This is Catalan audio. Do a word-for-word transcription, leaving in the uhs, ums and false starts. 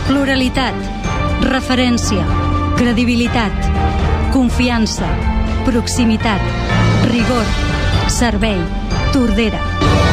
Pluralitat, referència, credibilitat, confiança, proximitat, rigor, servei, Tordera.